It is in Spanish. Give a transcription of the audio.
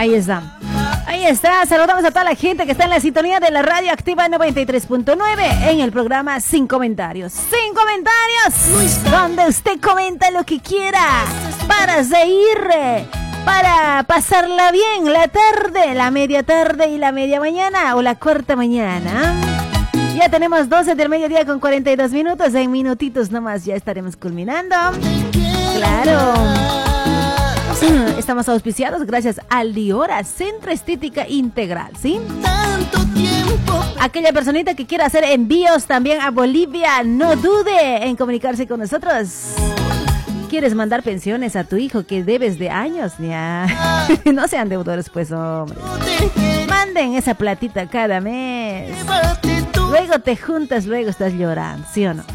Ahí está. Ahí está, saludamos a toda la gente que está en la sintonía de la radio activa 93.9 en el programa Sin Comentarios. Sin Comentarios, donde usted comenta lo que quiera para reír, para pasarla bien la tarde, la media tarde y la media mañana o la cuarta mañana. Ya tenemos 12 del mediodía con 42 minutos, en minutitos nomás ya estaremos culminando. Claro. Estamos auspiciados gracias al Diora, Centro Estética Integral, ¿sí? Aquella personita que quiera hacer envíos también a Bolivia, no dude en comunicarse con nosotros. ¿Quieres mandar pensiones a tu hijo que debes de años? Ya. No sean deudores, pues, hombre. Manden esa platita cada mes. Luego te juntas, luego estás llorando, ¿sí o no?